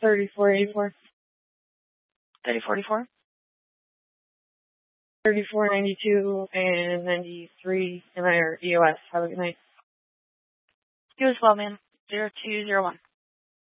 3484. 3044. 3492 and 93 in our EOS. Have a good night. You as well, man. 0201.